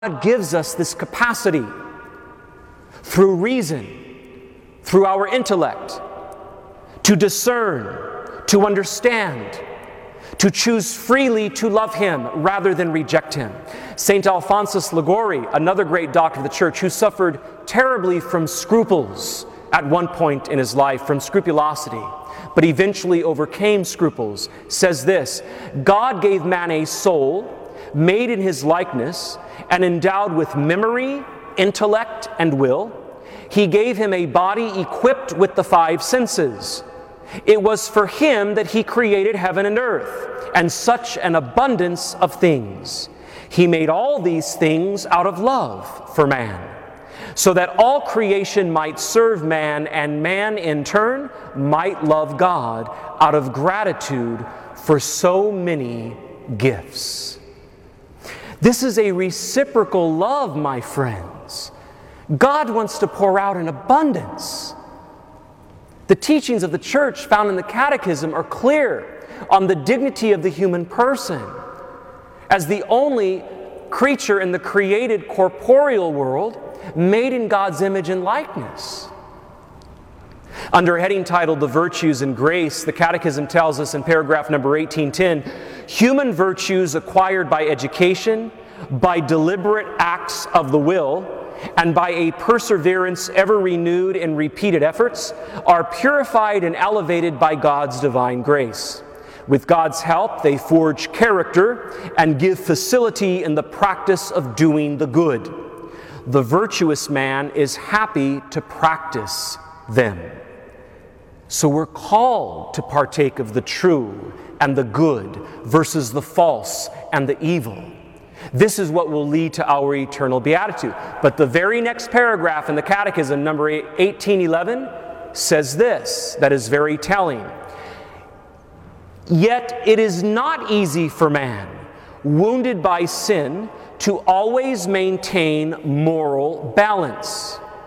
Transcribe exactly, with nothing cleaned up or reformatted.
God gives us this capacity through reason, through our intellect, to discern, to understand, to choose freely to love Him rather than reject Him. Saint Alphonsus Liguori, another great doctor of the Church who suffered terribly from scruples at one point in his life, from scrupulosity, but eventually overcame scruples, says this: God gave man a soul made in His likeness and endowed with memory, intellect, and will. He gave him a body equipped with the five senses. It was for him that He created heaven and earth, and such an abundance of things. He made all these things out of love for man, so that all creation might serve man, and man in turn might love God out of gratitude for so many gifts. This is a reciprocal love, my friends. God wants to pour out in abundance. The teachings of the Church found in the Catechism are clear on the dignity of the human person as the only creature in the created corporeal world made in God's image and likeness. Under a heading titled The Virtues and Grace, the Catechism tells us in paragraph number eighteen ten, human virtues acquired by education, by deliberate acts of the will, and by a perseverance ever renewed in repeated efforts, are purified and elevated by God's divine grace. With God's help, they forge character and give facility in the practice of doing the good. The virtuous man is happy to practice them. So we're called to partake of the true and the good versus the false and the evil. This is what will lead to our eternal beatitude. But the very next paragraph in the Catechism, number eighteen eleven, says this, that is very telling. Yet it is not easy for man, wounded by sin, to always maintain moral balance.